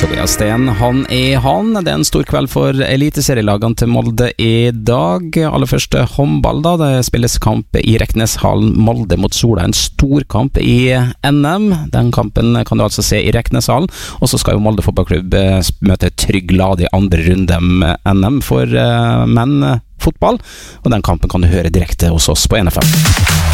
Tobias Steen, han. Det er en stor kveld for eliteserielagene til Molde i dag. Aller først håndball da, det spilles kamp i Rekneshallen, Molde mot Sola, en stor kamp i NM. Den kampen kan du altså se i Rekneshallen, og så skal jo Molde fotballklubb møte Trygg Lade i andre runde med NM for menn fotball, og den kampen kan du høre direkte hos oss på NFM.